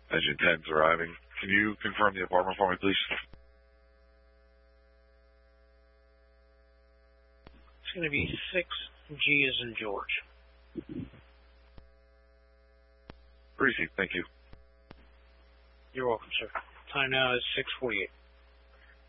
Engine 10's arriving. Can you confirm the apartment for me, please? It's going to be 6G as in George. Received. Thank you. You're welcome, sir. Time now is 6:48.